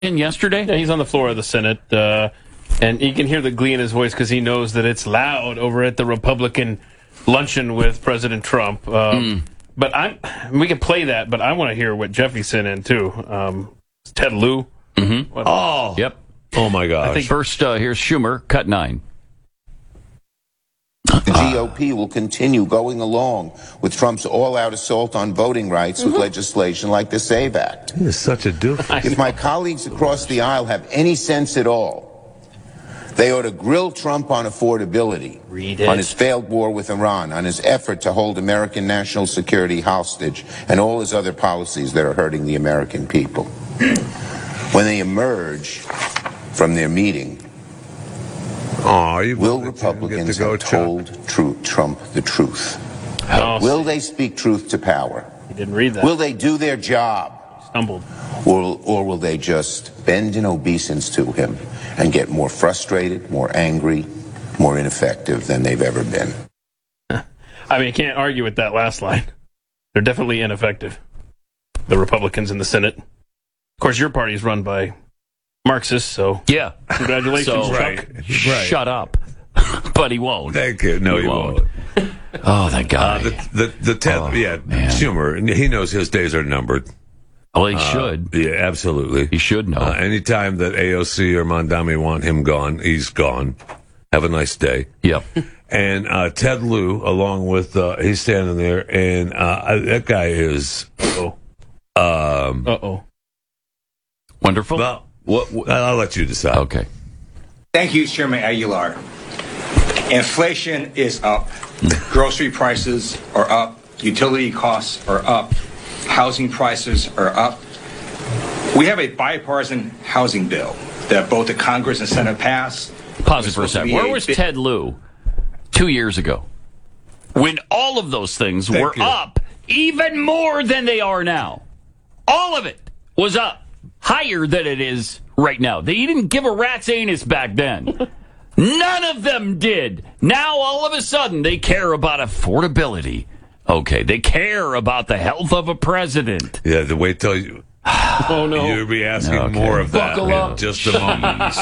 in yesterday? Yeah, he's on the floor of the Senate, and you can hear the glee in his voice because he knows that it's loud over at the Republican luncheon with President Trump. But we can play that, but I want to hear what Jeffy sent in, too. Ted Lieu. Oh. Yep. Oh, my gosh. First, here's Schumer, cut 9. The GOP will continue going along with Trump's all-out assault on voting rights with legislation like the SAVE Act. He is such a doofus. If my colleagues across the aisle have any sense at all, they ought to grill Trump on affordability, on his failed war with Iran, on his effort to hold American national security hostage, and all his other policies that are hurting the American people. When they emerge from their meeting, will Republicans have told Trump the truth? Will they speak truth to power? He didn't read that. Will they do their job? Stumbled. Or will they just bend in obeisance to him and get more frustrated, more angry, more ineffective than they've ever been? I mean, you can't argue with that last line. They're definitely ineffective. The Republicans in the Senate. Of course, your party's run by Marxists, so yeah. Congratulations, Chuck. Right. Shut up. But he won't. Thank you. No, he won't. Oh, that guy. The Ted, man. Schumer, he knows his days are numbered. Well, he should. Yeah, absolutely. He should know. Anytime that AOC or Mondami want him gone, he's gone. Have a nice day. Yep. And Ted Lieu, along with, he's standing there, and that guy is... Wonderful. Well, I'll let you decide. Okay. Thank you, Chairman Aguilar. Inflation is up. Grocery prices are up. Utility costs are up. Housing prices are up. We have a bipartisan housing bill that both the Congress and Senate passed. Pause it for a second. Where was Ted Lieu 2 years ago when all of those things were up even more than they are now? All of it was up higher than it is right now. They didn't give a rat's anus back then. None of them did. Now, all of a sudden, they care about affordability. Okay, they care about the health of a president. Yeah, the wait till you... Oh, no. You'll be asking more of that in just a moment.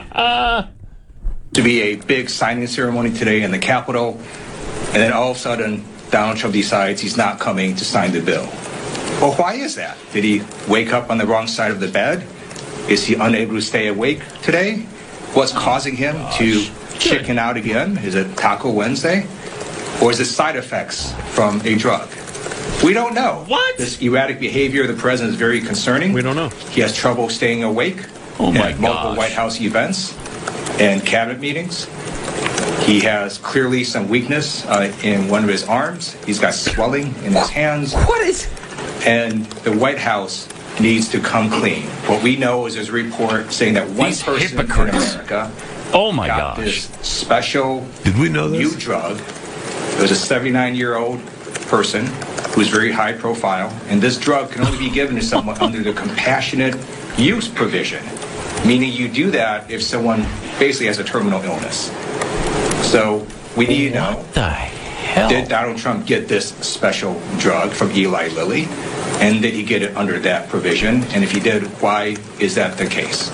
To be a big signing ceremony today in the Capitol, and then all of a sudden, Donald Trump decides he's not coming to sign the bill. Well, why is that? Did he wake up on the wrong side of the bed? Is he unable to stay awake today? What's causing him to chicken out again? Is it Taco Wednesday? Or is it side effects from a drug? We don't know. What? This erratic behavior of the president is very concerning. We don't know. He has trouble staying awake at multiple White House events and cabinet meetings. He has clearly some weakness in one of his arms. He's got swelling in his hands. And the White House needs to come clean. What we know is there's a report saying that one person in America got this special new drug. It was a 79-year-old person who's very high profile, and this drug can only be given to someone under the compassionate use provision, meaning you do that if someone basically has a terminal illness. So we need to know, what the hell? Did Donald Trump get this special drug from Eli Lilly? And did he get it under that provision? And if he did, why is that the case?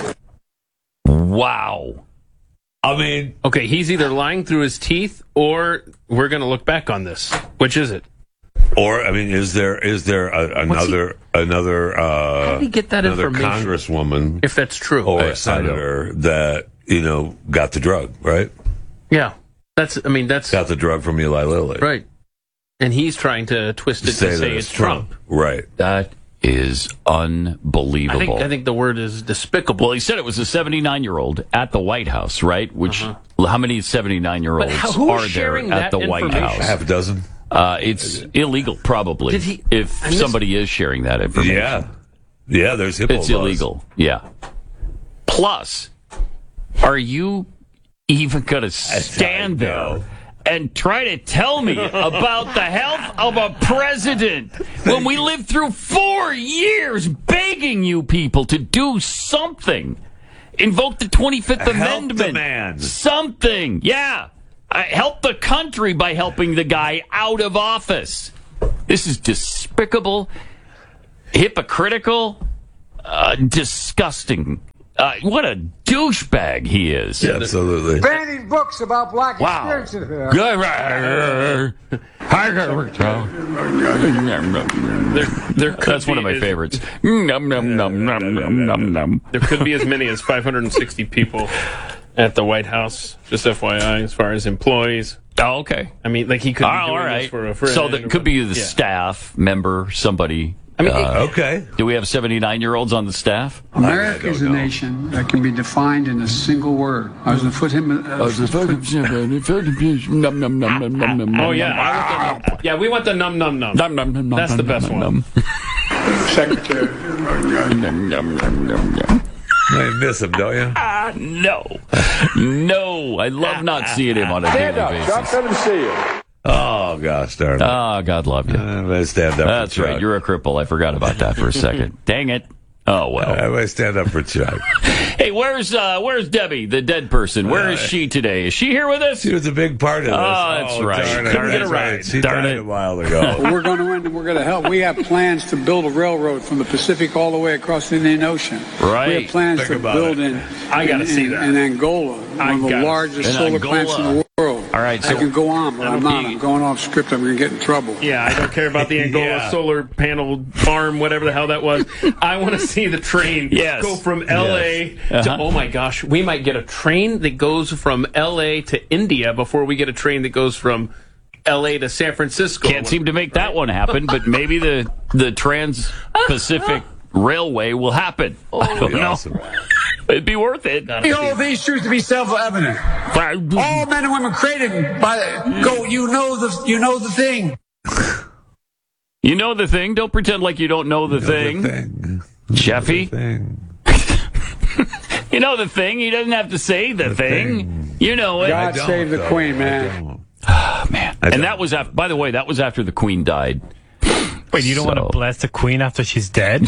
Wow. I mean... Okay, he's either lying through his teeth or we're going to look back on this. Which is it? Or, I mean, is there another how did he get that another information? congresswoman, if that's true, or a senator that got the drug, right? Yeah, got the drug from Eli Lilly, right? And he's trying to twist it to say it's Trump, right? That is unbelievable. I think the word is despicable. Well, he said it was a 79-year-old at the White House, right? Which how many 79-year-olds are there at the White House? Half a dozen. It's illegal, probably. If somebody is sharing that information. Yeah, there's HIPAA It's illegal, yeah. Plus, are you even going to stand there and try to tell me about the health of a president when we lived through 4 years begging you people to do something? Invoke the 25th Amendment. Demands. Something, yeah. Help the country by helping the guy out of office. This is despicable, hypocritical. disgusting. What a douchebag he is. Yeah, absolutely. Banning books about black experiences. That's one of my favorites. Num, num, num, num, num, num, num. There could be as many as 560 people at the White House, just FYI, as far as employees. Oh, okay. I mean, like he could be doing this for a friend. So that could be the staff member, somebody. I mean, okay. Do we have 79-year-olds on the staff? America is a nation that can be defined in a single word. I was going to put him. Oh yeah, we want the num num num. That's the best one. Secretary. You miss him, don't you? No. I love not seeing him on a daily basis. Let him see you. Oh, gosh darn it. Oh, God love you. I stand up That's for Chuck. right. You're a cripple. I forgot about that for a second. Dang it. Oh, well. I stand up for Chuck. Hey, where's Debbie, the dead person? Where is she today? Is she here with us? She was a big part of this. That's right. Darn it. Couldn't get a That's ride. right. She Darn died it. a while ago. Well, we're going to win and we're going to help. We have plans to build a railroad from the Pacific all the way across the Indian Ocean. Right. We have plans Think to about build it. I gotta see that. in Angola, one of the largest In solar Angola. plants in the world. All right, I so- can go on, but I'm not. I'm going off script. I'm going to get in trouble. Yeah, I don't care about the Angola Yeah. solar panel farm, whatever the hell that was. I want to see the train go from L.A. to, oh my gosh, we might get a train that goes from L.A. to India before we get a train that goes from L.A. to San Francisco. Can't seem to make that one happen, but maybe the Trans-Pacific Railway will happen. I don't know. Awesome. It'd be worth it. We hold these truths to be self-evident. All men and women created by you know the thing. You know the thing. Don't pretend like you don't know the thing. Jeffy. You know the thing. He doesn't have to say the thing. You know it. God save the Queen, man. Oh, man. And that was after, by the way, that was after the Queen died. Wait, you don't want to bless the Queen after she's dead?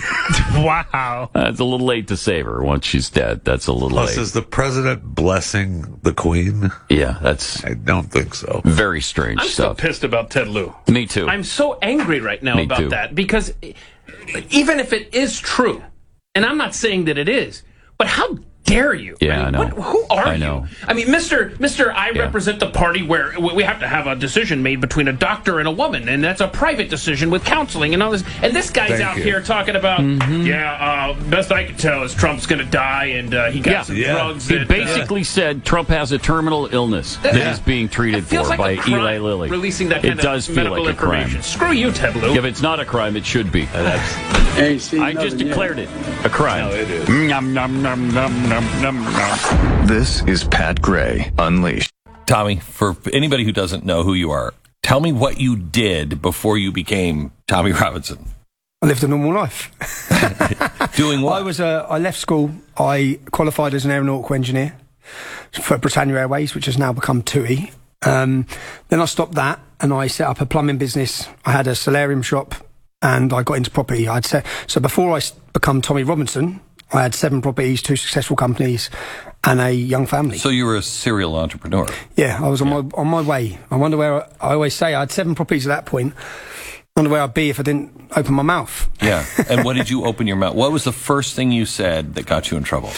Wow. It's a little late to save her once she's dead. That's a little Plus, late. is the president blessing the Queen? Yeah, that's I don't think so. very strange I'm still stuff. pissed about Ted Lieu. Me too. I'm so angry right now Me about too. that because even if it is true, and I'm not saying that it is, but how dare you? Yeah, I know. Who are I you? know. I mean, Mr. I represent the party where we have to have a decision made between a doctor and a woman, and that's a private decision with counseling and all this. And this guy's Thank out you. here talking about, best I can tell is Trump's going to die, and he got some drugs. He that, basically said Trump has a terminal illness that he's being treated it feels for like by a crime, Eli Lilly. releasing that It kind does of feel medical like a crime. information. Screw you, Ted Lieu. If it's not a crime, it should be. Ain't seen I just nothing yet. declared it a crime. No, it is. Nom, nom, nom, nom, nom, nom, nom. This is Pat Gray Unleashed. Tommy, for anybody who doesn't know who you are, tell me what you did before you became Tommy Robinson. I lived a normal life. Doing what? I left school. I qualified as an aeronautical engineer for Britannia Airways, which has now become TUI. Then I stopped that and I set up a plumbing business. I had a solarium shop and I got into property. So before I become Tommy Robinson, I had 7 properties, 2 successful companies, and a young family. So you were a serial entrepreneur. Yeah, I was on my way. I wonder where I always say I had 7 properties at that point. I wonder where I'd be if I didn't open my mouth. Yeah. And what did you open your mouth? What was the first thing you said that got you in trouble?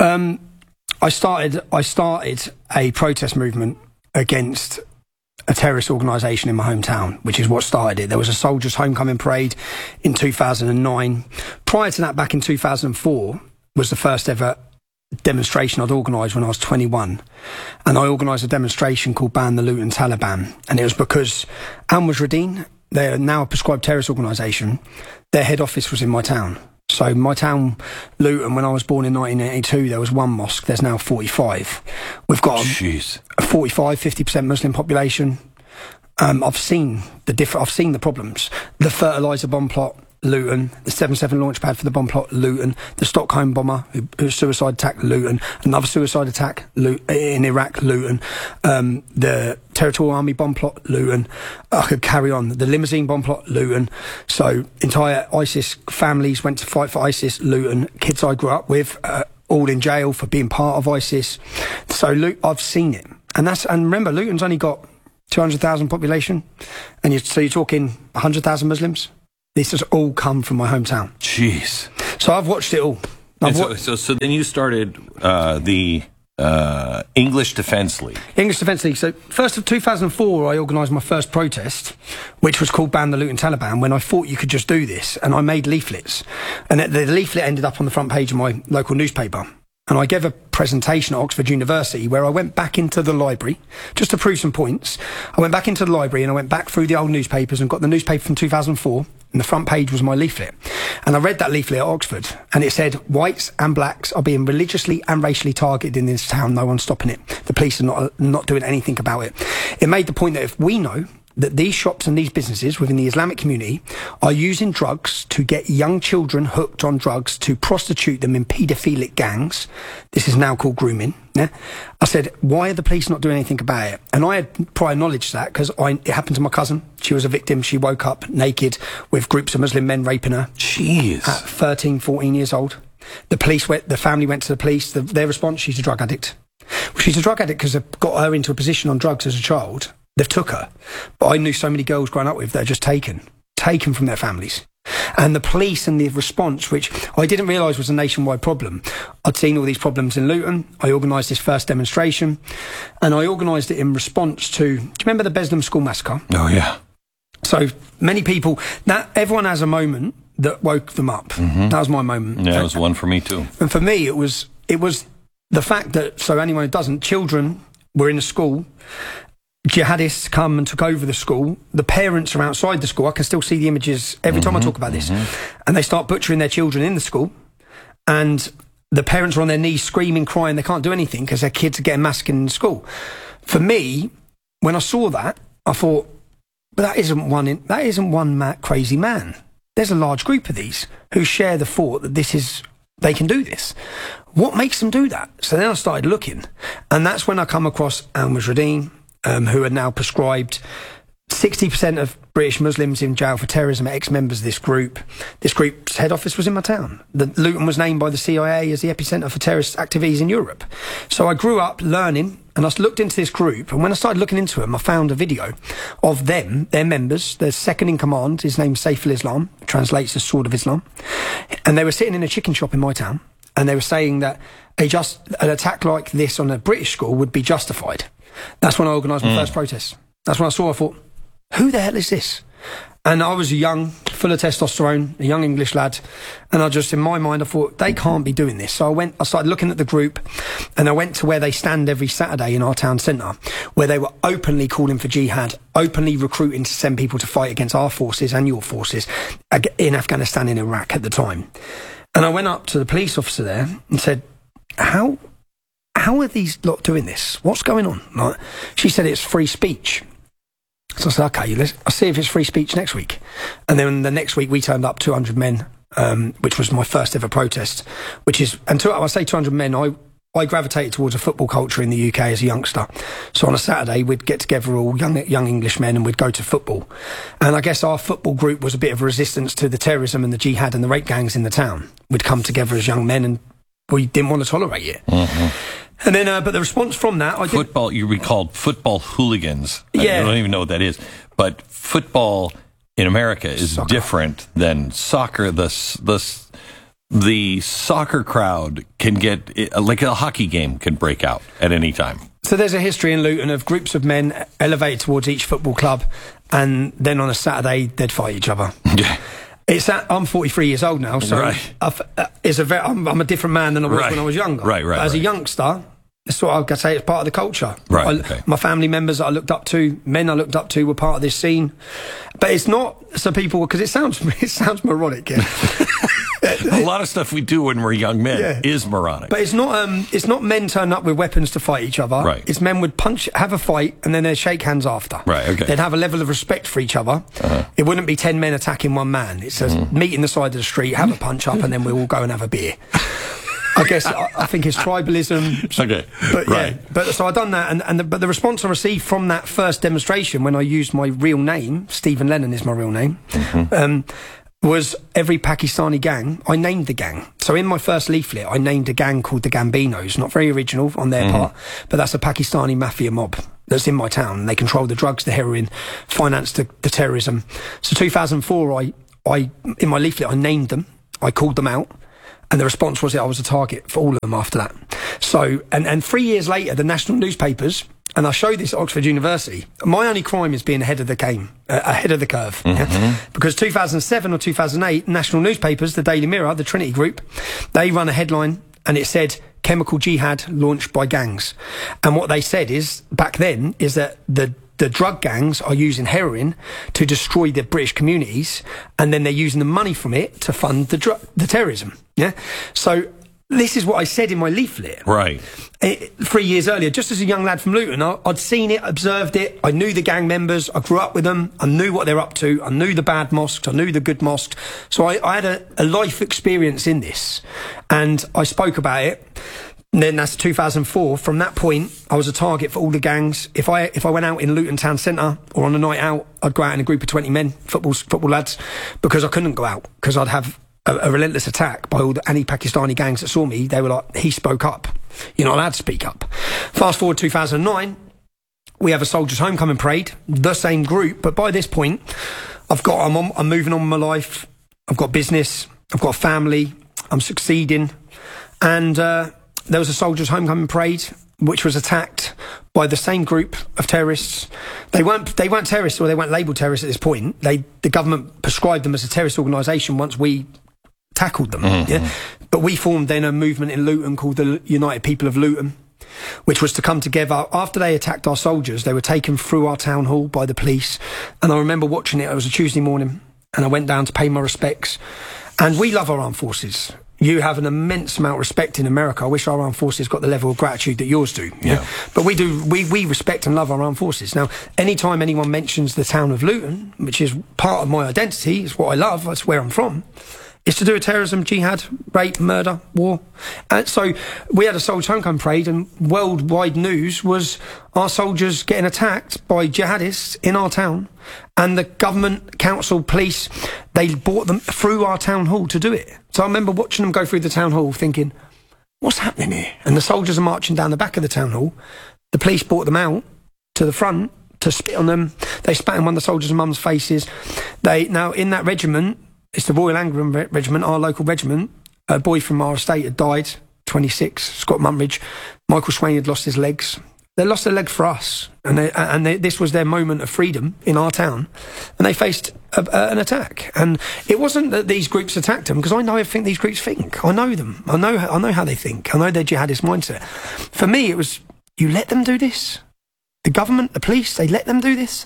I started a protest movement against a terrorist organisation in my hometown, which is what started it. There was a soldiers' homecoming parade in 2009. Prior to that, back in 2004, was the first ever demonstration I'd organised when I was 21. And I organised a demonstration called Ban the Luton Taliban. And it was because Al Mujahideen, they're now a prescribed terrorist organisation, their head office was in my town. So my town, Luton, when I was born in 1982, there was 1 mosque. There's now 45. We've got a 45, 50% Muslim population. I've seen the problems. The fertiliser bomb plot, Luton. The 7/7 launch pad for the bomb plot, Luton. The Stockholm bomber, who suicide attack, Luton. Another suicide attack in Iraq, Luton. The Territorial Army bomb plot, Luton. I could carry on. The limousine bomb plot, Luton. So entire ISIS families went to fight for ISIS, Luton. Kids I grew up with, all in jail for being part of ISIS. So I've seen it. And remember, Luton's only got 200,000 population. And so you're talking 100,000 Muslims. This has all come from my hometown. Jeez. So I've watched it all. So then you started the English Defence League. English Defence League. So, first of 2004, I organised my first protest, which was called Ban the Luton Taliban, when I thought you could just do this. And I made leaflets. And the leaflet ended up on the front page of my local newspaper. And I gave a presentation at Oxford University where I went back into the library, just to prove some points. I went back into the library and I went back through the old newspapers and got the newspaper from 2004. And the front page was my leaflet. And I read that leaflet at Oxford. And it said, whites and blacks are being religiously and racially targeted in this town. No one's stopping it. The police are not doing anything about it. It made the point that if we know that these shops and these businesses within the Islamic community are using drugs to get young children hooked on drugs to prostitute them in paedophilic gangs, this is now called grooming. Yeah? I said, why are the police not doing anything about it? And I had prior knowledge of that because it happened to my cousin. She was a victim. She woke up naked with groups of Muslim men raping her. Jeez. At 13, 14 years old. The family went to the police. Their response, she's a drug addict. Well, she's a drug addict because they've got her into a position on drugs as a child. They've took her. But I knew so many girls growing up with that are just taken from their families. And the police and the response, which I didn't realise was a nationwide problem. I'd seen all these problems in Luton. I organised this first demonstration. And I organised it in response to... Do you remember the Beslem School Massacre? Oh, yeah. So many people... Everyone has a moment that woke them up. Mm-hmm. That was my moment. Yeah, it was one for me too. And for me, it was the fact that... So anyone who doesn't... Children were in a school... Jihadists come and took over the school. The parents are outside the school. I can still see the images every time I talk about this. And they start butchering their children in the school. And the parents are on their knees screaming, crying. They can't do anything because their kids are getting massacred in school. For me, when I saw that, I thought, but that isn't one crazy man. There's a large group of these who share the thought that they can do this. What makes them do that? So then I started looking. And that's when I come across Al-Mujahideen, who are now prescribed. 60% of British Muslims in jail for terrorism are ex-members of this group. This group's head office was in my town. Luton was named by the CIA as the epicenter for terrorist activities in Europe. So I grew up learning, and I looked into this group, and when I started looking into them, I found a video of them, their members. Their second in command, his name's Saif al-Islam, translates as Sword of Islam. And they were sitting in a chicken shop in my town, and they were saying that an attack like this on a British school would be justified. That's when I organised my first protest. That's when I thought, who the hell is this? And I was young, full of testosterone, a young English lad. And in my mind, I thought, they can't be doing this. So I started looking at the group, and I went to where they stand every Saturday in our town centre, where they were openly calling for jihad, openly recruiting to send people to fight against our forces and your forces in Afghanistan and Iraq at the time. And I went up to the police officer there and said, how are these lot doing this? What's going on? Like, she said it's free speech. So I said, okay, I'll see if it's free speech next week. And then the next week we turned up 200 men, which was my first ever protest, I say 200 men, I gravitated towards a football culture in the UK as a youngster. So on a Saturday, we'd get together all young Englishmen and we'd go to football. And I guess our football group was a bit of a resistance to the terrorism and the jihad and the rape gangs in the town. We'd come together as young men and we didn't want to tolerate it. And then, but the response from that... Football, you recalled football hooligans. Yeah. I don't even know what that is. But football in America is different than soccer. The soccer crowd can get, like a hockey game can break out at any time. So there's a history in Luton of groups of men elevated towards each football club, and then on a Saturday, they'd fight each other. Yeah. I'm 43 years old now, so I'm a different man than I was when I was younger. But as a youngster, that's what I could say, it's part of the culture. My family members that I looked up to, men I looked up to, were part of this scene. But it's not so people, because it sounds moronic. Yeah. A lot of stuff we do when we're young men is moronic. But it's not men turning up with weapons to fight each other. Right. It's men would have a fight and then they'd shake hands after. Right, okay. They'd have a level of respect for each other. It wouldn't be 10 men attacking one man. It's a meet in the side of the street, have a punch up, and then we'll all go and have a beer. I guess I think it's tribalism. Okay, but so I done that, but the response I received from that first demonstration, when I used my real name, Stephen Lennon is my real name, was every Pakistani gang. I named the gang. So in my first leaflet, I named a gang called the Gambinos. Not very original on their part, but that's a Pakistani mafia mob that's in my town. They control the drugs, the heroin, finance the terrorism. So 2004, I in my leaflet, I named them. I called them out. And the response was that I was a target for all of them after that. So, and 3 years later, the national newspapers, and I showed this at Oxford University, my only crime is being ahead of the game, ahead of the curve. Yeah? Because 2007 or 2008, national newspapers, the Daily Mirror, the Trinity Group, they run a headline and it said, chemical jihad launched by gangs. And what they said is, back then, is that the drug gangs are using heroin to destroy the British communities, and then they're using the money from it to fund the terrorism. Yeah. So this is what I said in my leaflet. Right. 3 years earlier, just as a young lad from Luton, I'd seen it, observed it. I knew the gang members. I grew up with them. I knew what they're up to. I knew the bad mosques. I knew the good mosques. So I had a life experience in this, and I spoke about it. And then that's 2004. From that point, I was a target for all the gangs. If I went out in Luton Town Centre or on a night out, I'd go out in a group of 20 men, football lads, because I couldn't go out, because I'd have a relentless attack by all the anti-Pakistani gangs that saw me. They were like, he spoke up. You're not allowed to speak up. Fast forward 2009, we have a Soldiers' Homecoming Parade, the same group, but by this point, I'm moving on with my life. I've got business. I've got a family. I'm succeeding. And there was a Soldiers' Homecoming Parade which was attacked by the same group of terrorists. They weren't terrorists, or they weren't labelled terrorists at this point. The government prescribed them as a terrorist organisation once we tackled them. Yeah? But we formed then a movement in Luton called the United People of Luton, which was to come together. After they attacked our soldiers, they were taken through our town hall by the police. And I remember watching it. It was a Tuesday morning, and I went down to pay my respects. And we love our armed forces. You have an immense amount of respect in America. I wish our armed forces got the level of gratitude that yours do. Yeah. But we do. We respect and love our armed forces. Now, anytime anyone mentions the town of Luton, which is part of my identity, it's what I love, that's where I'm from, it's to do with terrorism, jihad, rape, murder, war. And so we had a Soldiers' Homecoming Parade, and worldwide news was our soldiers getting attacked by jihadists in our town, and the government, council, police, they brought them through our town hall to do it. So I remember watching them go through the town hall thinking, what's happening here? And the soldiers are marching down the back of the town hall. The police brought them out to the front to spit on them. They spat in one of the soldiers' mum's faces. Now, in that regiment, it's the Royal Anglian Regiment, our local regiment. A boy from our estate had died, 26, Scott Mumbridge. Michael Swain had lost his legs. They lost their leg for us, and this was their moment of freedom in our town, and they faced an attack. And it wasn't that these groups attacked them, because I know everything these groups think. I know them. I know how they think. I know their jihadist mindset. For me, it was, you let them do this? The government, the police, they let them do this?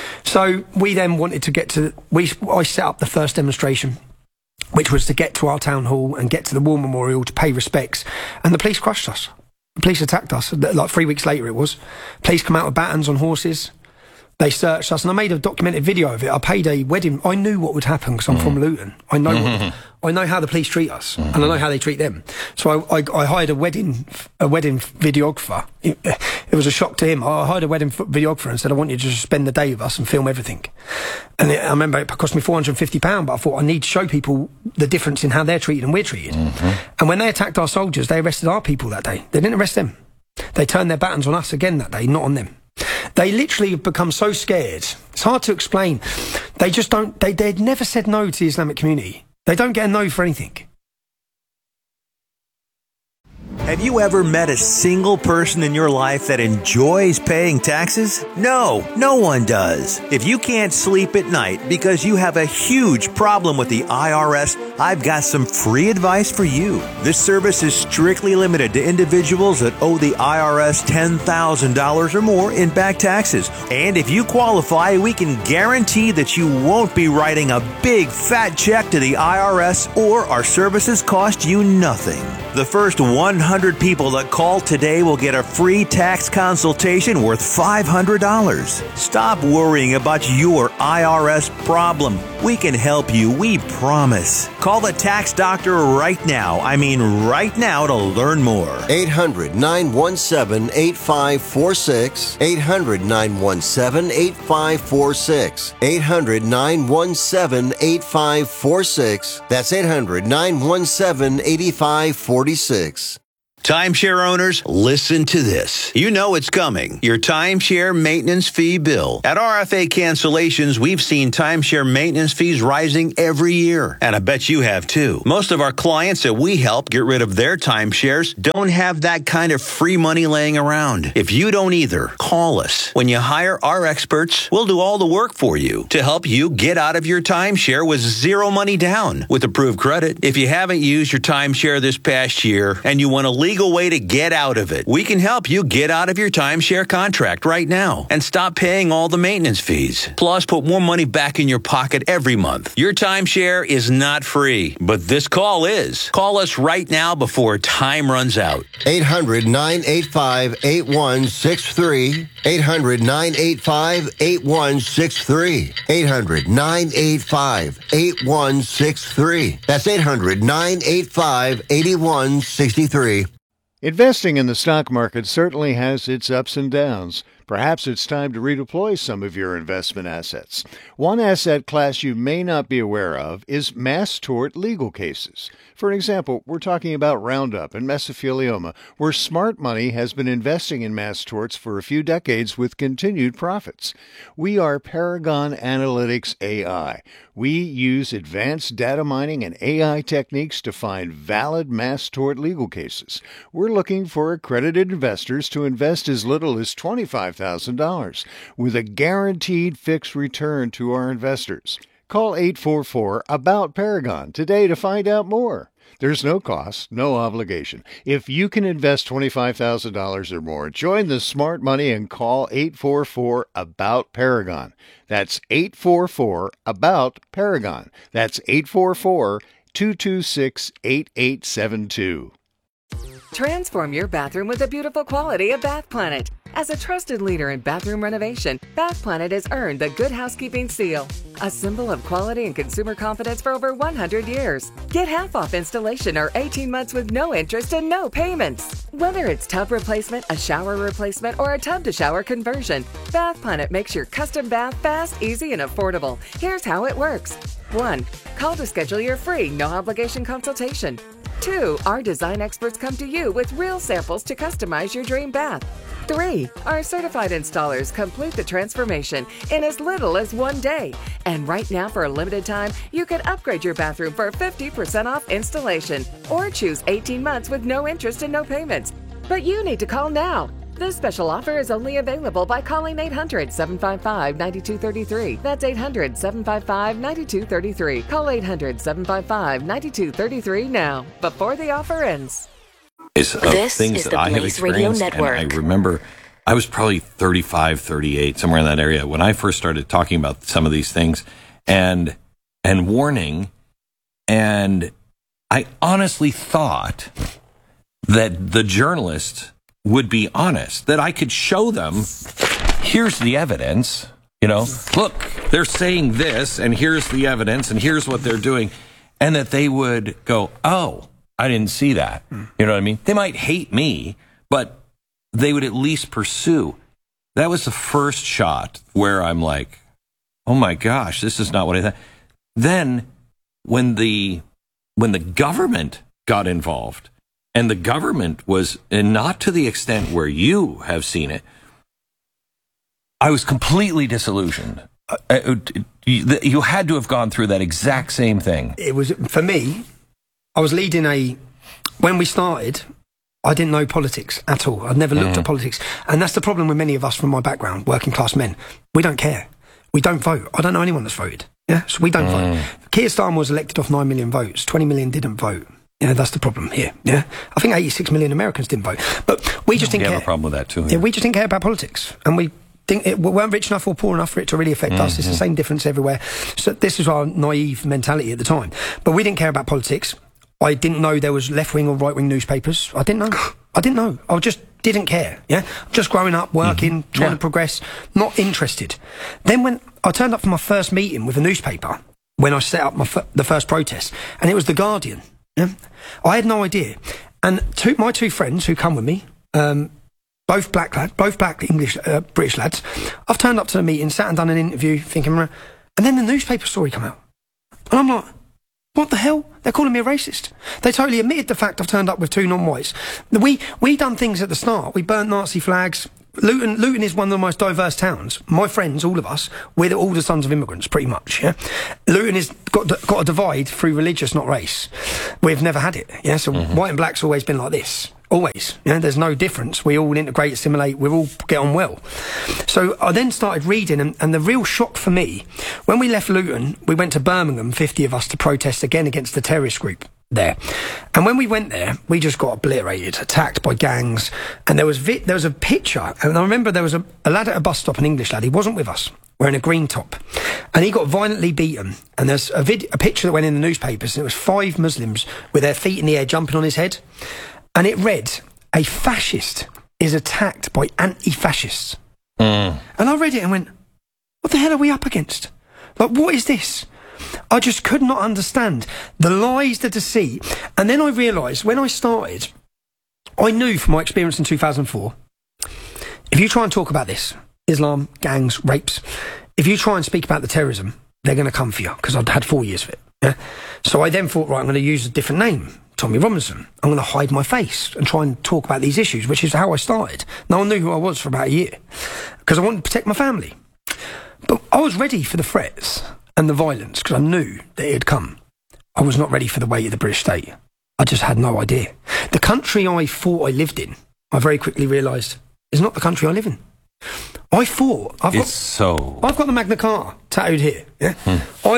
So we then wanted to get to... I set up the first demonstration, which was to get to our town hall and get to the War Memorial to pay respects, and the police crushed us. The police attacked us, like 3 weeks later it was. Police come out with batons on horses. They searched us, and I made a documented video of it. I paid a wedding. I knew what would happen because I'm from Luton. I know how the police treat us, and I know how they treat them. So I hired a wedding videographer. It was a shock to him. I hired a wedding videographer and said, I want you to just spend the day with us and film everything. And I remember it cost me £450, but I thought I need to show people the difference in how they're treated and we're treated. And when they attacked our soldiers, they arrested our people that day. They didn't arrest them. They turned their batons on us again that day, not on them. They literally have become so scared. It's hard to explain. They just don't... They'd never said no to the Islamic community. They don't get a no for anything. Have you ever met a single person in your life that enjoys paying taxes? No, no one does. If you can't sleep at night because you have a huge problem with the IRS, I've got some free advice for you. This service is strictly limited to individuals that owe the IRS $10,000 or more in back taxes. And if you qualify, we can guarantee that you won't be writing a big fat check to the IRS, or our services cost you nothing. The first 100 people that call today will get a free tax consultation worth $500. Stop worrying about your IRS problem. We can help you, we promise. Call the Tax Doctor right now. I mean right now, to learn more. 800-917-8546. 800-917-8546. 800-917-8546. That's 800-917-8546. Timeshare owners, listen to this. You know it's coming. Your timeshare maintenance fee bill. At RFA Cancellations, we've seen timeshare maintenance fees rising every year. And I bet you have too. Most of our clients that we help get rid of their timeshares don't have that kind of free money laying around. If you don't either, call us. When you hire our experts, we'll do all the work for you to help you get out of your timeshare with zero money down with approved credit. If you haven't used your timeshare this past year and you want a legal way to get out of it, we can help you get out of your timeshare contract right now and stop paying all the maintenance fees. Plus, put more money back in your pocket every month. Your timeshare is not free, but this call is. Call us right now before time runs out. 800-985-8163. 800-985-8163. 800-985-8163. That's 800-985-8163. Investing in the stock market certainly has its ups and downs. Perhaps it's time to redeploy some of your investment assets. One asset class you may not be aware of is mass tort legal cases. For example, we're talking about Roundup and mesothelioma, where smart money has been investing in mass torts for a few decades with continued profits. We are Paragon Analytics AI. We use advanced data mining and AI techniques to find valid mass tort legal cases. We're looking for accredited investors to invest as little as $25,000 with a guaranteed fixed return to our investors. Call 844-ABOUT-PARAGON today to find out more. There's no cost, no obligation. If you can invest $25,000 or more, join the smart money and call 844-ABOUT-PARAGON. That's 844-ABOUT-PARAGON. That's 844-226-8872. Transform your bathroom with the beautiful quality of Bath Planet. As a trusted leader in bathroom renovation, Bath Planet has earned the Good Housekeeping seal, a symbol of quality and consumer confidence for over 100 years. Get half off installation or 18 months with no interest and no payments. Whether it's tub replacement, a shower replacement, or a tub-to-shower conversion, Bath Planet makes your custom bath fast, easy, and affordable. Here's how it works. 1. Call to schedule your free, no-obligation consultation. 2. Our design experts come to you with real samples to customize your dream bath. 3. Our certified installers complete the transformation in as little as 1 day. And right now, for a limited time, you can upgrade your bathroom for 50% off installation or choose 18 months with no interest and no payments. But you need to call now. This special offer is only available by calling 800-755-9233. That's 800-755-9233. Call 800-755-9233 now, before the offer ends. This things is that I have experienced, and I remember I was probably 35, 38, somewhere in that area when I first started talking about some of these things and warning, and I honestly thought that the journalists would be honest, that I could show them, here's the evidence, look, they're saying this, and here's the evidence, and here's what they're doing, and that they would go, oh, I didn't see that. You know what I mean? They might hate me, but they would at least pursue. That was the first shot where I'm like, oh my gosh, this is not what I thought. Then when the government got involved, and the government was, and not to the extent where you have seen it, I was completely disillusioned. You had to have gone through that exact same thing. It was, for me, I was leading when we started, I didn't know politics at all. I'd never looked at politics. And that's the problem with many of us from my background, working class men. We don't care. We don't vote. I don't know anyone that's voted. Yeah, so we don't vote. Keir Starmer was elected off 9 million votes. 20 million didn't vote. Yeah, that's the problem here. Yeah, I think 86 million Americans didn't vote. But we just didn't care. We have a problem with that too. Yeah, we just didn't care about politics. And we weren't rich enough or poor enough for it to really affect us. It's the same difference everywhere. So this was our naive mentality at the time. But we didn't care about politics. I didn't know there was left-wing or right-wing newspapers. I didn't know. I just didn't care, yeah? Just growing up, working, trying to progress, not interested. Then when I turned up for my first meeting with a newspaper, when I set up the first protest, and it was The Guardian, yeah? I had no idea. And my two friends who come with me, both black English, British lads, I've turned up to the meeting, sat and done an interview, thinking, and then the newspaper story come out. And I'm like, What the hell? They're calling me a racist. They totally admitted the fact I've turned up with 2 non-whites. We done things at the start. We burnt Nazi flags. Luton is one of the most diverse towns. My friends, all of us, we're all the sons of immigrants, pretty much, yeah? Luton has got a divide through religious, not race. We've never had it, yeah? So white and black's always been like this. Always. You know, there's no difference. We all integrate, assimilate, we all get on well. So I then started reading, and the real shock for me, when we left Luton, we went to Birmingham, 50 of us, to protest again against the terrorist group there. And when we went there, we just got obliterated, attacked by gangs, and there was a picture, and I remember there was a lad at a bus stop, an English lad, he wasn't with us, wearing a green top, and he got violently beaten, and there's a picture that went in the newspapers, and it was 5 Muslims with their feet in the air jumping on his head, and it read, "A fascist is attacked by anti-fascists." And I read it and went, what the hell are we up against? Like, what is this? I just could not understand the lies, the deceit. And then I realised, when I started, I knew from my experience in 2004, if you try and talk about this, Islam, gangs, rapes, if you try and speak about the terrorism, they're going to come for you, because I'd had 4 years of it. Yeah? So I then thought, right, I'm going to use a different name, Tommy Robinson. I'm going to hide my face and try and talk about these issues, which is how I started. No one knew who I was for about a year, because I wanted to protect my family. But I was ready for the threats and the violence, because I knew that it had come. I was not ready for the weight of the British state. I just had no idea. The country I thought I lived in, I very quickly realised, is not the country I live in. I thought I've got the Magna Carta tattooed here. Yeah? I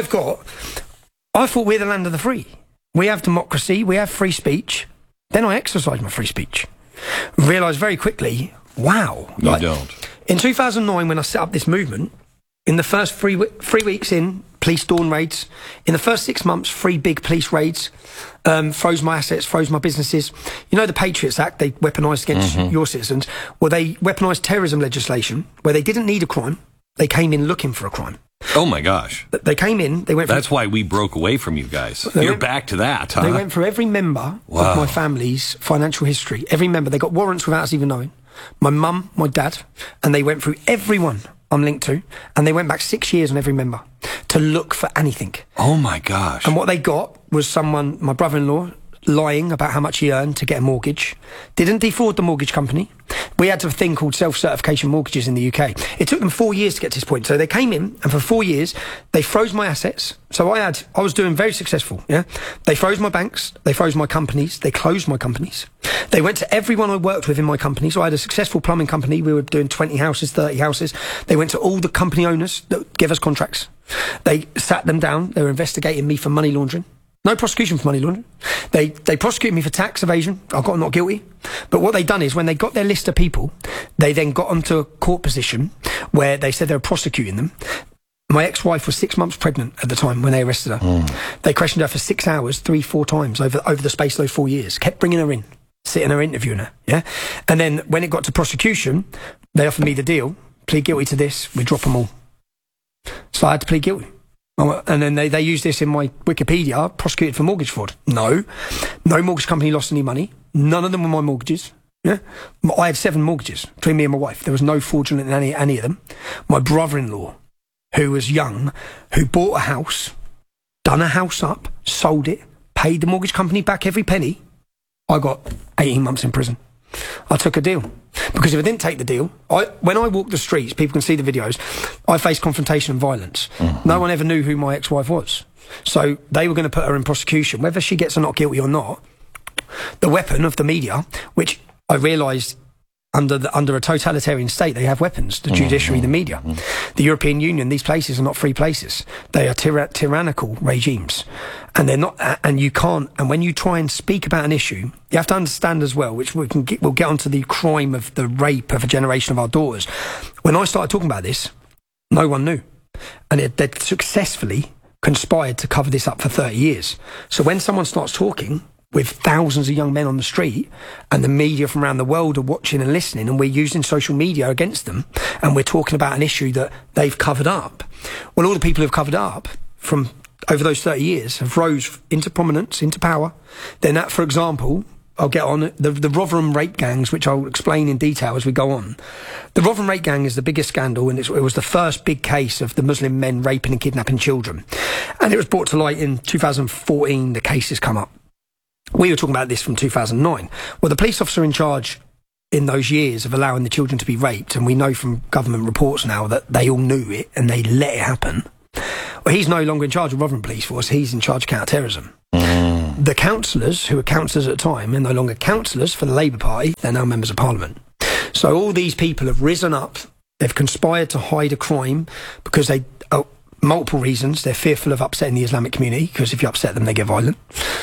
thought we're the land of the free. We have democracy, we have free speech. Then I exercised my free speech. Realised very quickly, wow. You don't. In 2009, when I set up this movement, in the first 3 weeks in, police dawn raids. In the first 6 months, 3 big police raids. Froze my assets, froze my businesses. You know the Patriots Act, they weaponised against your citizens. Well, they weaponised terrorism legislation, where they didn't need a crime. They came in looking for a crime. Oh, my gosh. They came in, they went... That's why we broke away from you guys. You're back to that, huh? They went through every member of my family's financial history. Every member. They got warrants without us even knowing. My mum, my dad, and they went through everyone I'm linked to, and they went back 6 years on every member to look for anything. Oh, my gosh. And what they got was someone, my brother-in-law, lying about how much he earned to get a mortgage. Didn't defraud the mortgage company. We had a thing called self-certification mortgages in the UK. It took them 4 years to get to this point. So they came in, and for 4 years, they froze my assets. So I was doing very successful, yeah? They froze my banks, they froze my companies, they closed my companies. They went to everyone I worked with in my company. So I had a successful plumbing company. We were doing 20 houses, 30 houses. They went to all the company owners that gave us contracts. They sat them down. They were investigating me for money laundering. No prosecution for money laundering. They prosecuted me for tax evasion. I got not guilty. But what they'd done is, when they got their list of people, they then got onto a court position where they said they were prosecuting them. My ex-wife was 6 months pregnant at the time when they arrested her. They questioned her for 6 hours, 3-4 times over the space of those 4 years. Kept bringing her in, sitting her, interviewing her. Yeah. And then when it got to prosecution, they offered me the deal: plead guilty to this, we drop them all. So I had to plead guilty. And then they used this in my Wikipedia, prosecuted for mortgage fraud. No mortgage company lost any money. None of them were my mortgages. Yeah, I had 7 mortgages between me and my wife. There was no fraudulent in any of them. My brother-in-law, who was young, who bought a house, done a house up, sold it, paid the mortgage company back every penny. I got 18 months in prison. I took a deal. Because if I didn't take the deal, when I walk the streets, people can see the videos, I faced confrontation and violence. No one ever knew who my ex-wife was. So they were going to put her in prosecution. Whether she gets not guilty or not, the weapon of the media, which I realised under a totalitarian state, they have weapons, the judiciary, the media. The European Union, these places are not free places. They are tyrannical regimes. And they're not, and you can't, and when you try and speak about an issue, you have to understand as well, which we'll get onto the crime of the rape of a generation of our daughters. When I started talking about this, no one knew. And they'd successfully conspired to cover this up for 30 years. So when someone starts talking with thousands of young men on the street, and the media from around the world are watching and listening, and we're using social media against them, and we're talking about an issue that they've covered up. Well, all the people who've covered up from over those 30 years have rose into prominence, into power. Then that, for example, I'll get on it. The Rotherham rape gangs, which I'll explain in detail as we go on. The Rotherham rape gang is the biggest scandal, and it was the first big case of the Muslim men raping and kidnapping children. And it was brought to light in 2014, the case has come up. We were talking about this from 2009. Well, the police officer in charge in those years of allowing the children to be raped, and we know from government reports now that they all knew it and they let it happen. Well, he's no longer in charge of Rotherham Police Force, he's in charge of counter-terrorism. The councillors, who were councillors at the time, are no longer councillors for the Labour Party, they're now members of Parliament. So all these people have risen up, they've conspired to hide a crime because they, multiple reasons, they're fearful of upsetting the Islamic community, because if you upset them, they get violent.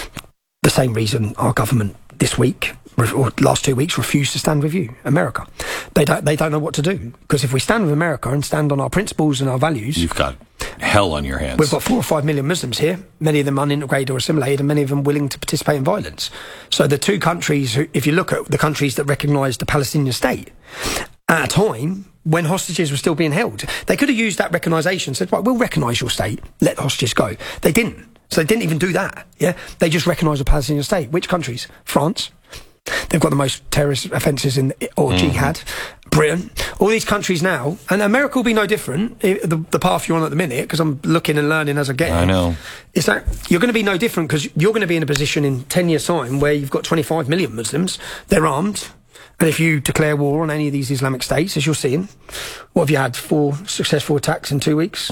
The same reason our government this week, or last 2 weeks, refused to stand with you, America. They don't know what to do, because if we stand with America and stand on our principles and our values, you've got hell on your hands. We've got 4 or 5 million Muslims here, many of them unintegrated or assimilated, and many of them willing to participate in violence. So the two countries, if you look at the countries that recognise the Palestinian state, at a time when hostages were still being held, they could have used that recognition, said, right, we'll recognise your state, let the hostages go. They didn't. So they didn't even do that. Yeah, they just recognised the Palestinian state. Which countries? France. They've got the most terrorist offences or jihad. Britain. All these countries now, and America will be no different. The path you're on at the minute, because I'm looking and learning as I get. I know. It's that you're going to be no different, because you're going to be in a position in 10 years' time where you've got 25 million Muslims. They're armed. And if you declare war on any of these Islamic states, as you're seeing, what have you had? 4 successful attacks in 2 weeks?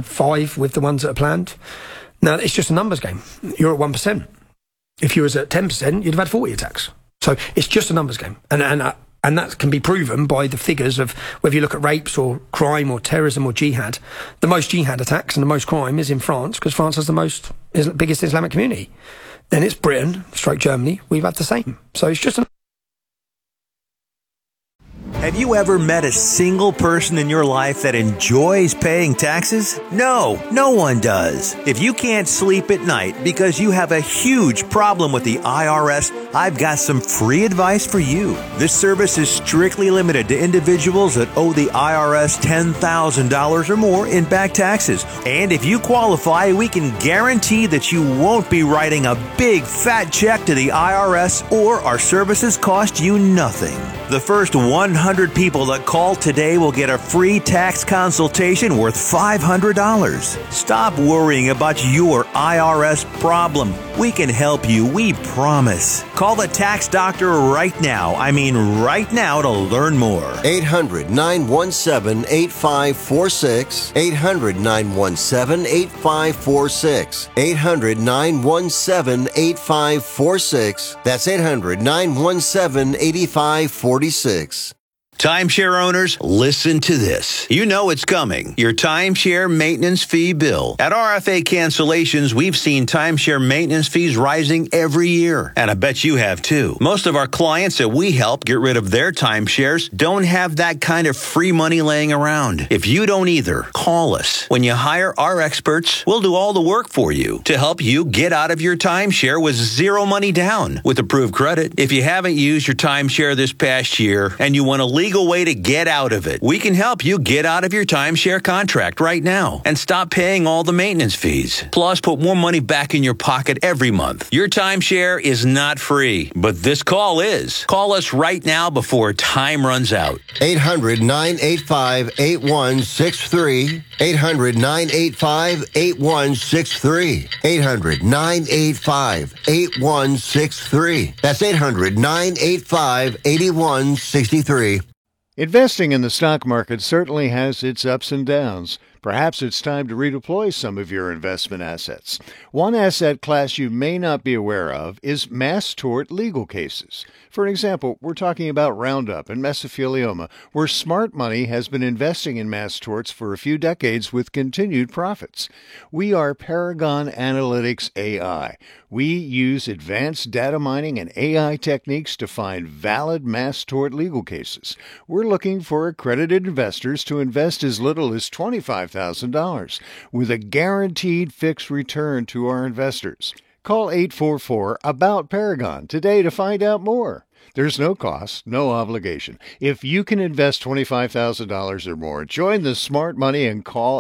5 with the ones that are planned. Now, it's just a numbers game. You're at 1%. If you was at 10%, you'd have had 40 attacks. So it's just a numbers game. And that can be proven by the figures of whether you look at rapes or crime or terrorism or jihad. The most jihad attacks and the most crime is in France, because France has the biggest Islamic community. Then it's Britain, stroke Germany. We've had the same. So it's just Have you ever met a single person in your life that enjoys paying taxes? No, no one does. If you can't sleep at night because you have a huge problem with the IRS, I've got some free advice for you. This service is strictly limited to individuals that owe the IRS $10,000 or more in back taxes. And if you qualify, we can guarantee that you won't be writing a big fat check to the IRS, or our services cost you nothing. The first 100 people that call today will get a free tax consultation worth $500. Stop worrying about your IRS problem. We can help you, we promise. Call the tax doctor right now. I mean right now, to learn more. 800-917-8546. 800-917-8546. 800-917-8546. That's 800-917-8546. Timeshare owners, listen to this. You know it's coming. Your timeshare maintenance fee bill. At RFA Cancellations, we've seen timeshare maintenance fees rising every year. And I bet you have too. Most of our clients that we help get rid of their timeshares don't have that kind of free money laying around. If you don't either, call us. When you hire our experts, we'll do all the work for you to help you get out of your timeshare with zero money down with approved credit. If you haven't used your timeshare this past year and you want to legal way to get out of it, we can help you get out of your timeshare contract right now and stop paying all the maintenance fees. Plus, put more money back in your pocket every month. Your timeshare is not free, but this call is. Call us right now before time runs out. 800-985-8163. 800-985-8163. 800-985-8163. That's 800-985-8163. Investing in the stock market certainly has its ups and downs. Perhaps it's time to redeploy some of your investment assets. One asset class you may not be aware of is mass tort legal cases. For example, we're talking about Roundup and mesothelioma, where smart money has been investing in mass torts for a few decades with continued profits. We are Paragon Analytics AI. We use advanced data mining and AI techniques to find valid mass tort legal cases. We're looking for accredited investors to invest as little as $25,000 with a guaranteed fixed return to our investors. Call 844-ABOUT-PARAGON today to find out more. There's no cost, no obligation. If you can invest $25,000 or more, join the smart money and call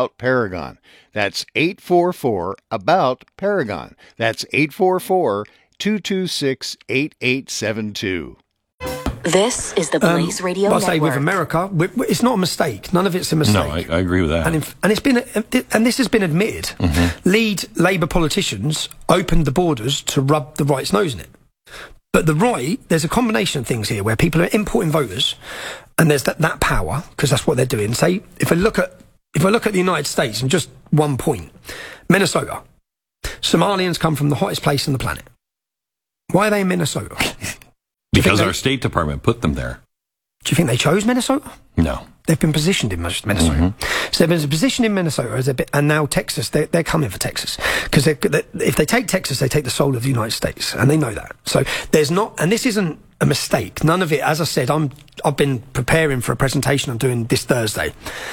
844-ABOUT-PARAGON. That's 844-ABOUT-PARAGON. That's 844 226-8872. This is the Blaze Radio Network. I'll say with America, it's not a mistake. None of it's a mistake. No, I agree with that. And it's been, and this has been admitted. Mm-hmm. Lead Labour politicians opened the borders to rub the right's nose in it. But the right, there's a combination of things here where people are importing voters, and there's that power, because that's what they're doing. Say, if I look at the United States, and just 1 point, Minnesota, Somalians come from the hottest place on the planet. Why are they in Minnesota? Because our State Department put them there. Do you think they chose Minnesota? No. They've been positioned in Minnesota. Mm-hmm. So they've been positioned in Minnesota, and now Texas, they're coming for Texas. Because if they take Texas, they take the soul of the United States, and they know that. So there's not, and this isn't a mistake. None of it, as I said, I've been preparing for a presentation I'm doing this Thursday.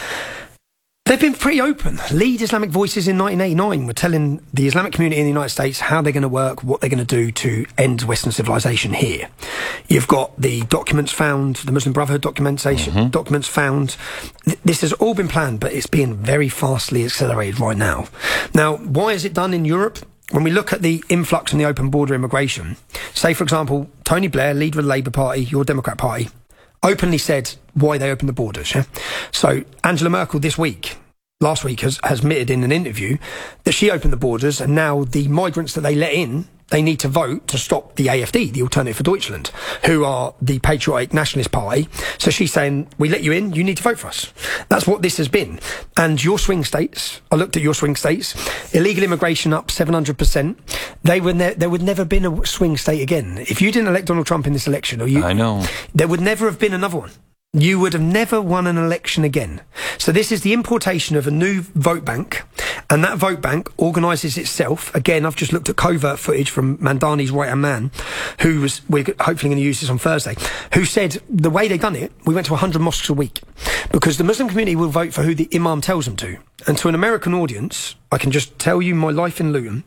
They've been pretty open. Lead Islamic Voices in 1989 were telling the Islamic community in the United States how they're going to work, what they're going to do to end Western civilization here. You've got the documents found, the Muslim Brotherhood documents found. This has all been planned, but it's being very fastly accelerated right now. Now, why is it done in Europe? When we look at the influx and the open border immigration, say, for example, Tony Blair, leader of the Labour Party, your Democrat Party, openly said why they opened the borders. Yeah? So Angela Merkel last week has admitted in an interview that she opened the borders, and now the migrants that they let in, they need to vote to stop the AfD, the Alternative for Deutschland, who are the patriotic nationalist party. So she's saying, we let you in, you need to vote for us. That's what this has been. And your swing states, I looked at your swing states, illegal immigration up 700%. There would never been a swing state again. If you didn't elect Donald Trump in this election, I know. There would never have been another one. You would have never won an election again. So this is the importation of a new vote bank, and that vote bank organises itself. Again, I've just looked at covert footage from Mandani's right-hand man, we're hopefully going to use this on Thursday, who said the way they've done it, we went to 100 mosques a week, because the Muslim community will vote for who the imam tells them to. And to an American audience, I can just tell you my life in Luton,